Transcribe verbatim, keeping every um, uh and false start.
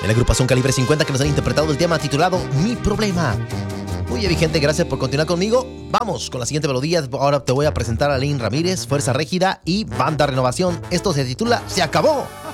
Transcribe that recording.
de la agrupación Calibre cincuenta, que nos han interpretado el tema titulado Mi Problema. Muy bien, mi gente, gracias por continuar conmigo. Vamos con la siguiente melodía. Ahora te voy a presentar a Lynn Ramírez, Fuerza Régida y Banda Renovación. Esto se titula Se Acabó.